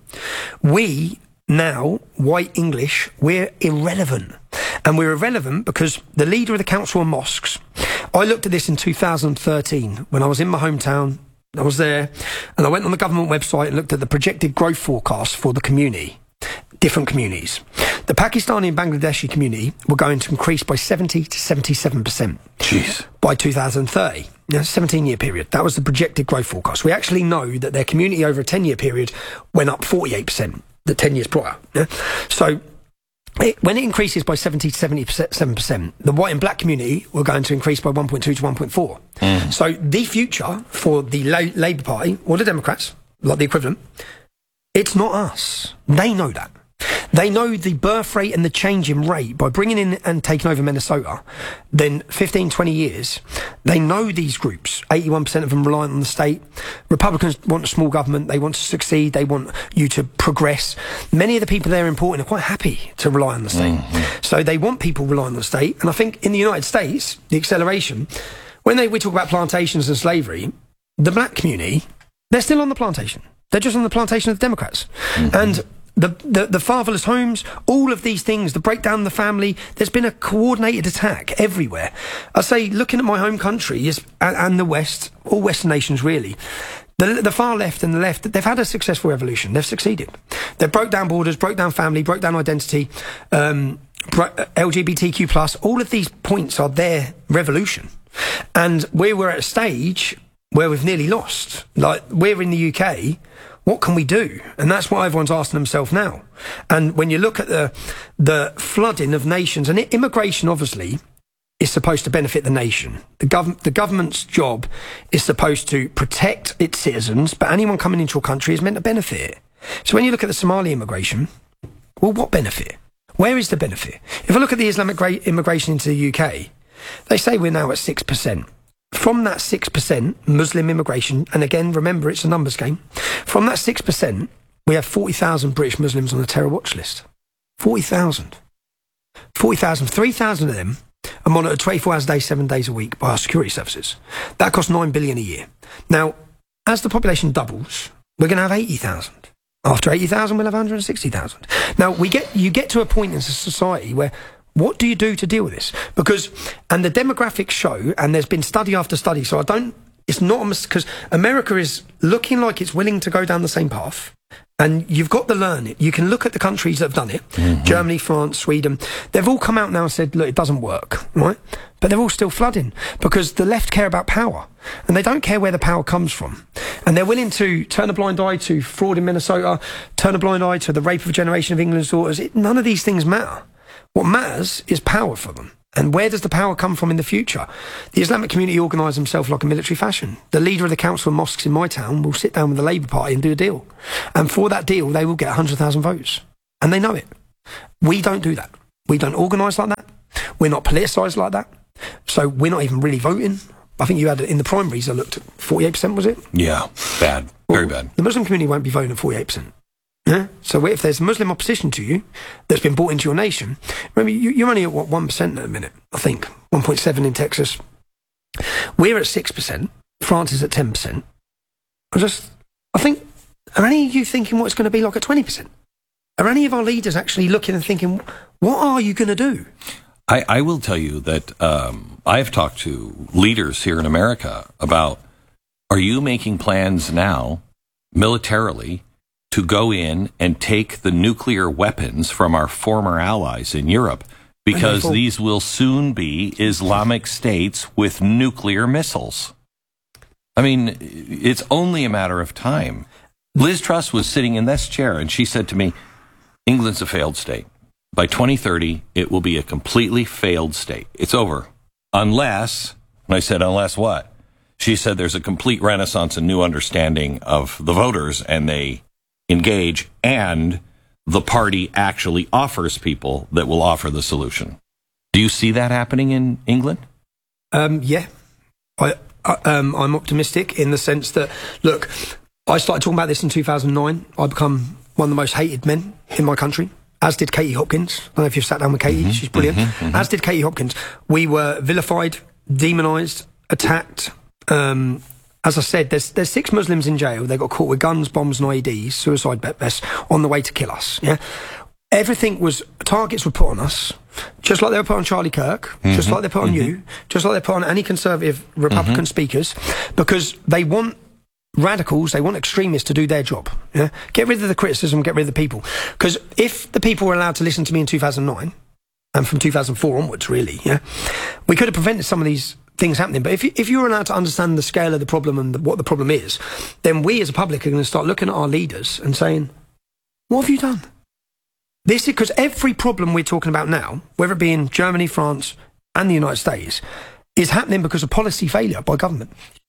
we now, white English, we're irrelevant. And we're irrelevant because the leader of the Council on Mosques, I looked at this in 2013 when I was in my hometown. I was there, and I went on the government website and looked at the projected growth forecast for the community, different communities. The Pakistani and Bangladeshi community were going to increase by 70 to 77%. Jeez. By 2030. 17-year period. That was the projected growth forecast. We actually know that their community over a 10-year period went up 48%, the 10 years prior. Yeah? So when it increases by 70 to 77%, the white and black community were going to increase by 1.2 to 1.4. So the future for the Labour Party, or the Democrats, like the equivalent, it's not us. They know that. They know the birth rate and the change in rate by bringing in and taking over Minnesota. Then 15, 20 years, they know these groups. 81% of them reliant on the state. Republicans want a small government. They want to succeed. They want you to progress. Many of the people there important are quite happy to rely on the state. So they want people relying on the state. And I think in the United States, the acceleration, when we talk about plantations and slavery, the black community, they're still on the plantation. They're just on the plantation of the Democrats. And the fatherless homes, all of these things, the breakdown of the family, there's been a coordinated attack everywhere. I say, looking at my home country and the West, all Western nations really, the far left and the left, they've had a successful revolution. They've succeeded. They've broke down borders, broke down family, broke down identity, LGBTQ+, all of these points are their revolution. And we were at a stage where we've nearly lost. Like, we're in the UK, what can we do? And that's what everyone's asking themselves now. And when you look at the flooding of nations, and immigration obviously is supposed to benefit the nation. The government's job is supposed to protect its citizens, but anyone coming into your country is meant to benefit it. So when you look at the Somali immigration, well, what benefit? Where is the benefit? If I look at the Islamic immigration into the UK, they say we're now at 6%. From that 6% Muslim immigration, and again, remember, it's a numbers game. From that 6%, we have 40,000 British Muslims on the terror watch list. 40,000. 40,000. 3,000 of them are monitored 24 hours a day, 7 days a week by our security services. That costs $9 billion a year. Now, as the population doubles, we're going to have 80,000. After 80,000, we'll have 160,000. Now, you get to a point in society where what do you do to deal with this? And the demographics show, and there's been study after study, so I don't It's not because America is looking like it's willing to go down the same path. And you've got to learn it. You can look at the countries that have done it. Mm-hmm. Germany, France, Sweden. They've all come out now and said, look, it doesn't work, right? But they're all still flooding because the left care about power. And they don't care where the power comes from. And they're willing to turn a blind eye to fraud in Minnesota, turn a blind eye to the rape of a generation of England's daughters. None of these things matter. What matters is power for them. And where does the power come from in the future? The Islamic community organise themselves like a military fashion. The leader of the council of mosques in my town will sit down with the Labour Party and do a deal. And for that deal, they will get 100,000 votes. And they know it. We don't do that. We don't organise like that. We're not politicised like that. So we're not even really voting. I think you had, in the primaries, I looked at 48%, was it? Yeah, bad. Very bad. The Muslim community won't be voting at 48%. Yeah? So if there's Muslim opposition to you that's been brought into your nation, remember, you're only at, 1% at a minute, I think. 1.7 in Texas. We're at 6%. France is at 10%. I think, are any of you thinking what it's going to be like at 20%? Are any of our leaders actually looking and thinking, what are you going to do? I will tell you that I've talked to leaders here in America about, are you making plans now, militarily, to go in and take the nuclear weapons from our former allies in Europe, because these will soon be Islamic states with nuclear missiles. I mean, it's only a matter of time. Liz Truss was sitting in this chair, and she said to me, England's a failed state. By 2030, it will be a completely failed state. It's over. Unless, and I said, unless what? She said there's a complete renaissance and new understanding of the voters, and they engage, and the party actually offers people that will offer the solution. Do you see that happening in England? Yeah. I'm optimistic in the sense that, look, I started talking about this in 2009. I become one of the most hated men in my country, as did Katie Hopkins. I don't know if you've sat down with Katie. She's brilliant. As did Katie Hopkins. We were vilified, demonised, attacked. As I said, there's 6 Muslims in jail. They got caught with guns, bombs and IEDs, suicide vests, on the way to kill us. Yeah, everything was, targets were put on us, just like they were put on Charlie Kirk, just like they put on you, just like they put on any conservative Republican speakers, because they want radicals, they want extremists to do their job. Yeah, get rid of the criticism, get rid of the people. Because if the people were allowed to listen to me in 2009, and from 2004 onwards, really, yeah, we could have prevented some of these things happening. But if you're allowed to understand the scale of the problem and what the problem is, then we as a public are going to start looking at our leaders and saying, what have you done? This is because every problem we're talking about now, whether it be in Germany, France and the United States, is happening because of policy failure by government.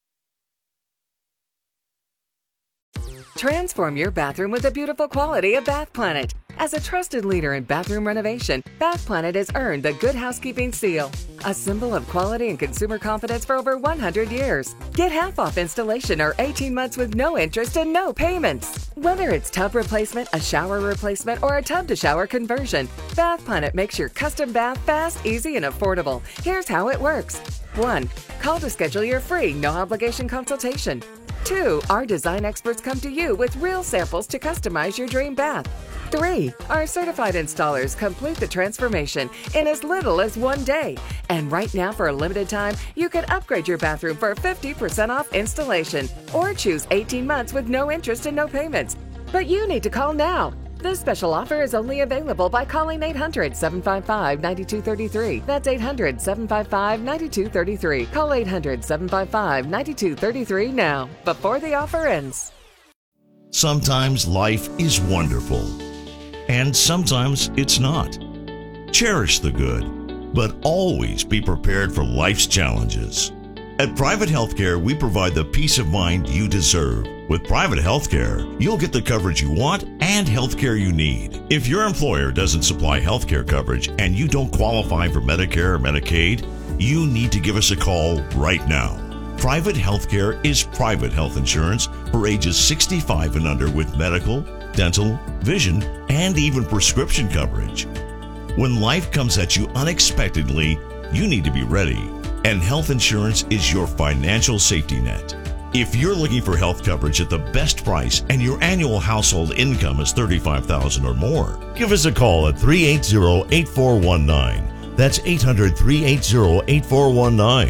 Transform your bathroom with the beautiful quality of Bath Planet. As a trusted leader in bathroom renovation, Bath Planet has earned the Good Housekeeping seal, a symbol of quality and consumer confidence for over 100 years. Get half off installation or 18 months with no interest and no payments. Whether it's tub replacement, a shower replacement, or a tub-to-shower conversion, Bath Planet makes your custom bath fast, easy, and affordable. Here's how it works. 1. Call to schedule your free, no-obligation consultation. 2. Our design experts come to you with real samples to customize your dream bath. 3. Our certified installers complete the transformation in as little as 1 day. And right now, for a limited time, you can upgrade your bathroom for 50% off installation or choose 18 months with no interest and no payments. But you need to call now. This special offer is only available by calling 800-755-9233. That's 800-755-9233. Call 800-755-9233 now, before the offer ends. Sometimes life is wonderful, and sometimes it's not. Cherish the good, but always be prepared for life's challenges. At Private Healthcare, we provide the peace of mind you deserve. With private healthcare, you'll get the coverage you want and healthcare you need. If your employer doesn't supply healthcare coverage and you don't qualify for Medicare or Medicaid, you need to give us a call right now. Private healthcare is private health insurance for ages 65 and under with medical, dental, vision, and even prescription coverage. When life comes at you unexpectedly, you need to be ready, and health insurance is your financial safety net. If you're looking for health coverage at the best price and your annual household income is $35,000 or more, give us a call at 380-8419. That's 800-380-8419.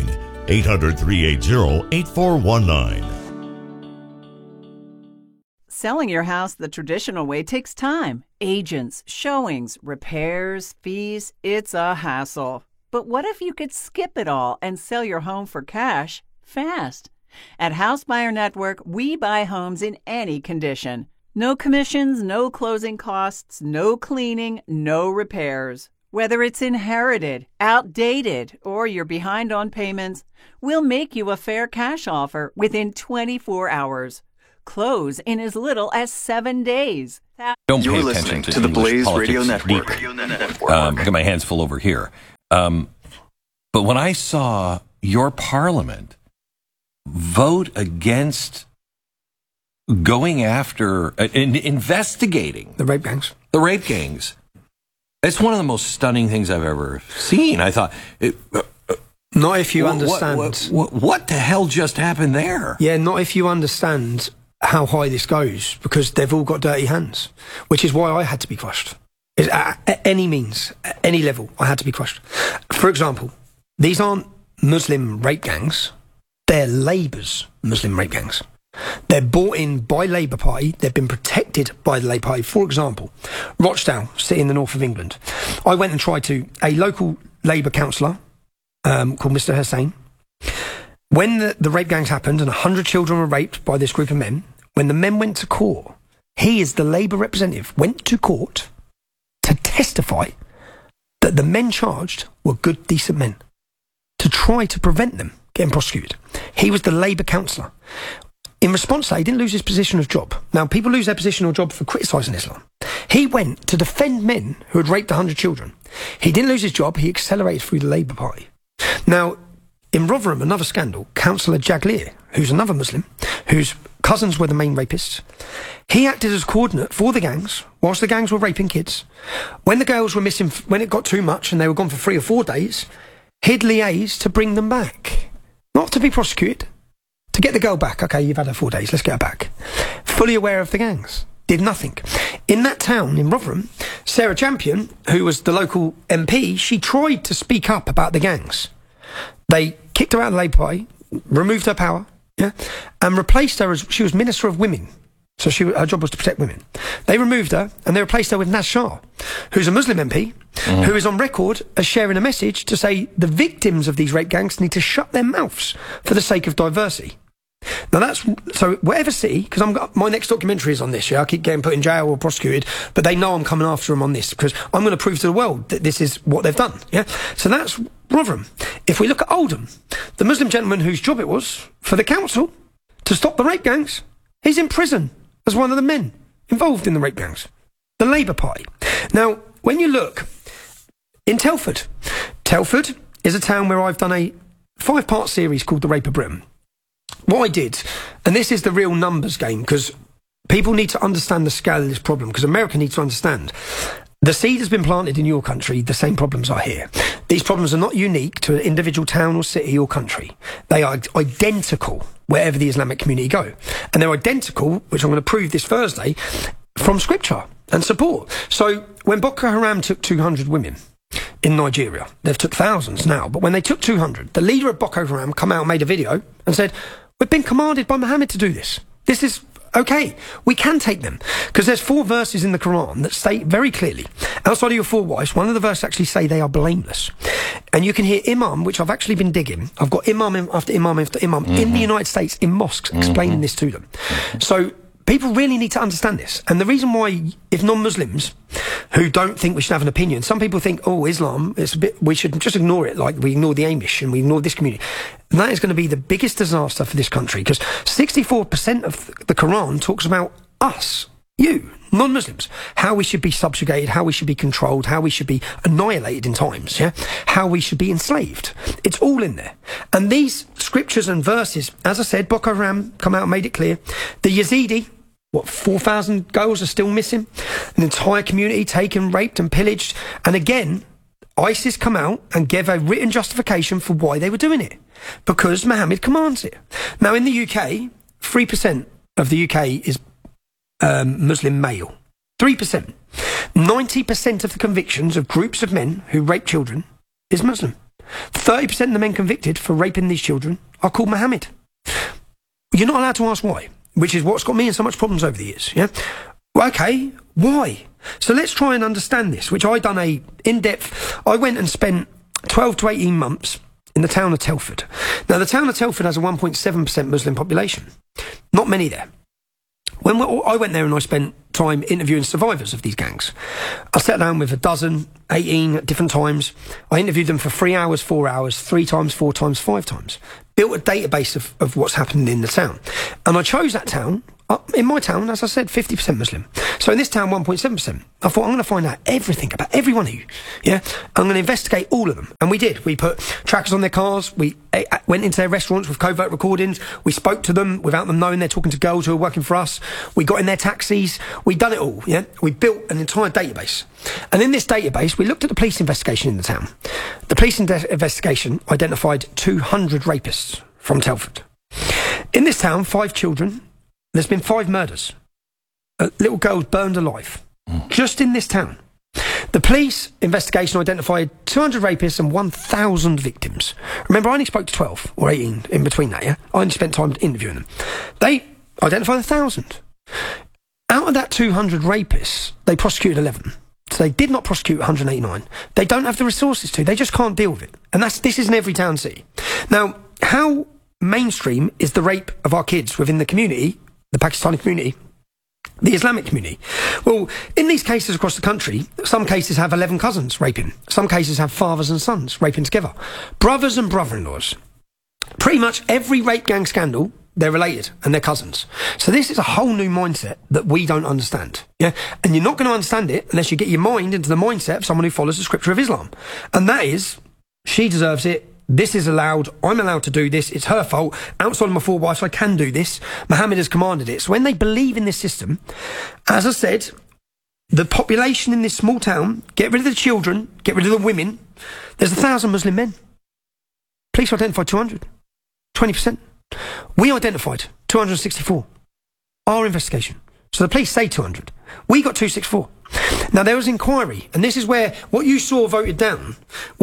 800-380-8419. Selling your house the traditional way takes time. Agents, showings, repairs, fees. It's a hassle. But what if you could skip it all and sell your home for cash fast? At House Buyer Network, we buy homes in any condition. No commissions, no closing costs, no cleaning, no repairs. Whether it's inherited, outdated, or you're behind on payments, we'll make you a fair cash offer within 24 hours. Close in as little as 7 days. Don't pay attention to the Blaze Radio Network. I got my hands full over here. But when I saw your parliament vote against going after, investigating the rape gangs, it's one of the most stunning things I've ever seen. I thought, not if you understand. What the hell just happened there? Yeah, not if you understand how high this goes, because they've all got dirty hands, which is why I had to be crushed. At any means, at any level, I had to be crushed. For example, these aren't Muslim rape gangs. They're Labour's Muslim rape gangs. They're bought in by Labour Party. They've been protected by the Labour Party. For example, Rochdale, city in the north of England. I went and tried to, a local Labour councillor called Mr. Hussain. When the rape gangs happened and 100 children were raped by this group of men, when the men went to court, he, as the Labour representative, went to court to testify that the men charged were good, decent men, to try to prevent them getting prosecuted. He was the Labour councillor. In response to that, he didn't lose his position of job. Now, people lose their position of job for criticising Islam. He went to defend men who had raped 100 children. He didn't lose his job. He accelerated through the Labour Party. Now, in Rotherham, another scandal, Councillor Jagleer, who's another Muslim, whose cousins were the main rapists, he acted as coordinate for the gangs whilst the gangs were raping kids. When the girls were missing, when it got too much and they were gone for 3 or 4 days, he'd liaise to bring them back. Not to be prosecuted, to get the girl back. Okay, you've had her 4 days, let's get her back. Fully aware of the gangs. Did nothing. In that town, in Rotherham, Sarah Champion, who was the local MP, she tried to speak up about the gangs. They kicked her out of the Labour Party, removed her power, and replaced her as, she was Minister of Women. So her job was to protect women. They removed her and they replaced her with Naz Shah, who's a Muslim MP, who is on record as sharing a message to say the victims of these rape gangs need to shut their mouths for the sake of diversity. Now that's, so whatever city, because my next documentary is on this, I keep getting put in jail or prosecuted, but they know I'm coming after them on this, because I'm going to prove to the world that this is what they've done, So that's Rotherham. If we look at Oldham, the Muslim gentleman whose job it was for the council to stop the rape gangs, he's in prison as one of the men involved in the rape gangs. The Labour Party. Now, when you look in Telford is a town where I've done a 5-part series called The Rape of Britain. What I did, and this is the real numbers game, because people need to understand the scale of this problem, because America needs to understand. The seed has been planted in your country, the same problems are here. These problems are not unique to an individual town or city or country. They are identical wherever the Islamic community go. And they're identical, which I'm going to prove this Thursday, from scripture and support. So when Boko Haram took 200 women in Nigeria, they've took thousands now, but when they took 200, the leader of Boko Haram come out and made a video and said, we've been commanded by Muhammad to do this. This is okay. We can take them. Because there's 4 verses in the Quran that state very clearly, outside of your 4 wives, one of the verses actually say they are blameless. And you can hear imam, which I've actually been digging. I've got imam after imam after imam in the United States, in mosques, explaining this to them. So people really need to understand this. And the reason why, if non-Muslims who don't think we should have an opinion, some people think, oh, Islam, it's a bit, we should just ignore it, like we ignore the Amish and we ignore this community. And that is going to be the biggest disaster for this country, because 64% of the Quran talks about us, you, non-Muslims, how we should be subjugated, how we should be controlled, how we should be annihilated in times, how we should be enslaved. It's all in there. And these scriptures and verses, as I said, Boko Haram come out and made it clear. The Yazidi, 4,000 girls are still missing. An entire community taken, raped and pillaged. And again, ISIS come out and gave a written justification for why they were doing it. Because Muhammad commands it. Now, in the UK, 3% of the UK is Muslim male. 3%. 90% of the convictions of groups of men who rape children is Muslim. 30% of the men convicted for raping these children are called Mohammed. You're not allowed to ask why, which is what's got me in so much problems over the years, yeah? Okay, why? So let's try and understand this, which I done I went and spent 12 to 18 months in the town of Telford. Now, the town of Telford has a 1.7% Muslim population. Not many there. I went there and I spent time interviewing survivors of these gangs. I sat down with 18 at different times. I interviewed them for 3 hours, 4 hours, 3 times, 4 times, 5 times. Built a database of what's happening in the town. And I chose that town. In my town, as I said, 50% Muslim. So in this town, 1.7%. I thought, I'm going to find out everything about every one of you. Yeah? I'm going to investigate all of them. And we did. We put trackers on their cars. We went into their restaurants with covert recordings. We spoke to them without them knowing they're talking to girls who are working for us. We got in their taxis. We done it all. Yeah? We built an entire database. And in this database, we looked at the police investigation in the town. The police investigation identified 200 rapists from Telford. In this town, 5 children. There's been 5 murders. Little girls burned alive. Just in this town. The police investigation identified 200 rapists and 1,000 victims. Remember, I only spoke to 12 or 18 in between that, yeah? I only spent time interviewing them. They identified 1,000. Out of that 200 rapists, they prosecuted 11. So they did not prosecute 189. They don't have the resources to. They just can't deal with it. And this is in every town city. Now, how mainstream is the rape of our kids within the community, the Pakistani community, the Islamic community? Well, in these cases across the country, some cases have 11 cousins raping. Some cases have fathers and sons raping together. Brothers and brother-in-laws. Pretty much every rape gang scandal, they're related and they're cousins. So this is a whole new mindset that we don't understand. Yeah? And you're not going to understand it unless you get your mind into the mindset of someone who follows the scripture of Islam. And that is, she deserves it. This is allowed. I'm allowed to do this. It's her fault. Outside of my 4 wives, I can do this. Muhammad has commanded it. So when they believe in this system, as I said, the population in this small town, get rid of the children, get rid of the women. There's 1,000 Muslim men. Police identified 200. 20%. We identified 264. Our investigation. So the police say 200. We got 264. Now, there was inquiry, and this is where what you saw voted down,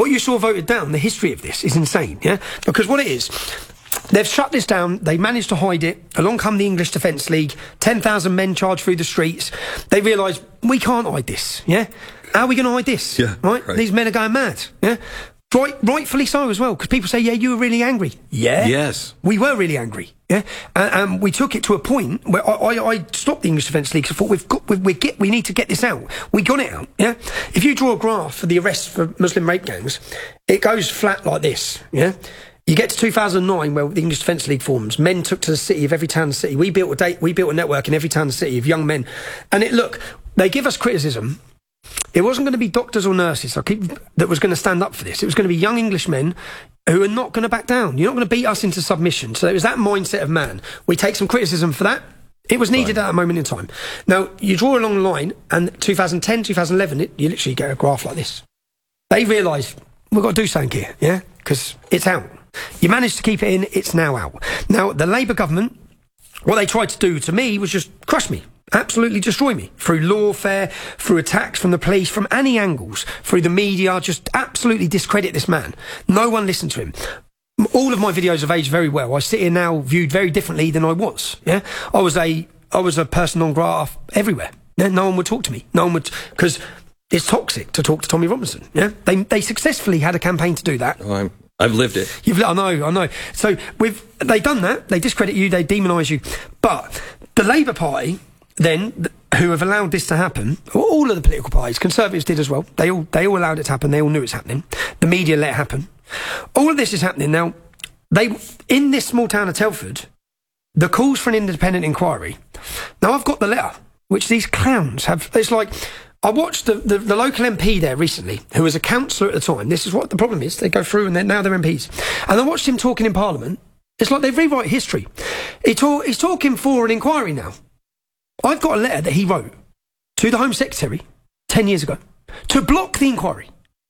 the history of this is insane, yeah? Because what it is, they've shut this down, they managed to hide it, along come the English Defence League, 10,000 men charged through the streets, they realised, we can't hide this, yeah? How are we going to hide this, right? These men are going mad, yeah? Rightfully so as well, because people say, yeah, you were really angry. Yeah. Yes. We were really angry. Yeah. And we took it to a point where I stopped the English Defence League because I thought we need to get this out. We got it out. Yeah. If you draw a graph for the arrests for Muslim rape gangs, it goes flat like this. Yeah. You get to 2009 where the English Defence League forms. Men took to the city of every town in the city. We built a network in every town in the city of young men. And they give us criticism. It wasn't going to be doctors or nurses that was going to stand up for this. It was going to be young Englishmen who are not going to back down. You're not going to beat us into submission. So it was that mindset of man. We take some criticism for that. It was needed at that moment in time. Now, you draw along the line, and 2010, 2011, you literally get a graph like this. They realised, we've got to do something here, yeah? Because it's out. You managed to keep it in, it's now out. Now, the Labour government, what they tried to do to me was just crush me. Absolutely destroy me through lawfare, through attacks from the police, from any angles, through the media, just absolutely discredit this man. No one listened to him. All of my videos have aged very well. I sit here now viewed very differently than I was. Yeah, I was a person non grata everywhere. Yeah? No one would talk to me. No one would, because it's toxic to talk to Tommy Robinson. Yeah, they successfully had a campaign to do that. Oh, I've lived it. I know. So they've done that. They discredit you. They demonise you. But the Labour Party, then, who have allowed this to happen, all of the political parties, Conservatives did as well. They all allowed it to happen. They all knew it's happening. The media let it happen. All of this is happening now. In this small town of Telford, the calls for an independent inquiry. Now, I've got the letter, which these clowns have. It's like, I watched the local MP there recently, who was a councillor at the time. This is what the problem is. They go through and now they're MPs. And I watched him talking in Parliament. It's like they rewrite history. He's talking for an inquiry now. I've got a letter that he wrote to the Home Secretary 10 years ago to block the inquiry.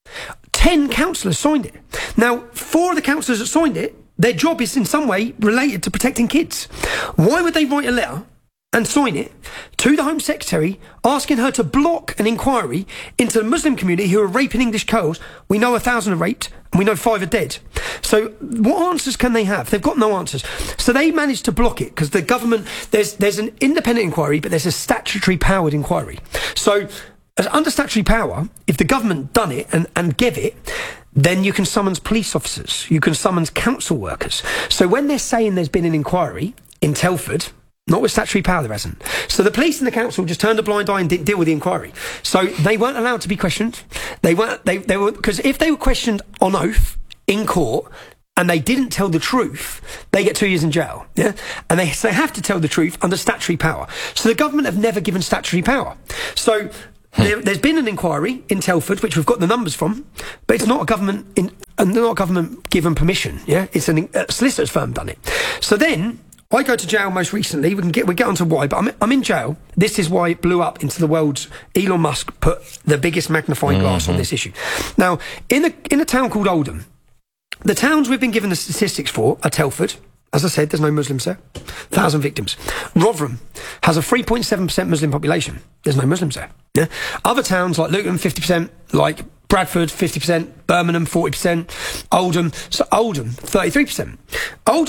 10 councillors signed it. Now, 4 of the councillors that signed it, their job is in some way related to protecting kids. Why would they write a letter and sign it to the Home Secretary asking her to block an inquiry into the Muslim community who are raping English girls. We know 1,000 are raped and we know 5 are dead. So what answers can they have? They've got no answers. So they managed to block it because the government, there's an independent inquiry, but there's a statutory powered inquiry. So as under statutory power, if the government done it and gave it, then you can summons police officers, you can summons council workers. So when they're saying there's been an inquiry in Telford, not with statutory power, there hasn't. So the police and the council just turned a blind eye and didn't deal with the inquiry. So they weren't allowed to be questioned. They were, because if they were questioned on oath in court and they didn't tell the truth, they get 2 years in jail. Yeah, and they have to tell the truth under statutory power. So the government have never given statutory power. So there's been an inquiry in Telford, which we've got the numbers from, but it's not a government given permission. Yeah, it's a solicitor's firm done it. So then I go to jail most recently. We get onto why, but I'm in jail. This is why it blew up into the world's. Elon Musk put the biggest magnifying glass on this issue. Now, in a town called Oldham, the towns we've been given the statistics for are Telford. As I said, there's no Muslims there. 1,000 victims. Rotherham has a 3.7% Muslim population. There's no Muslims there. Yeah. Other towns like Luton, 50%, like Bradford, 50%, Birmingham, 40%, Oldham, 33%. Oldham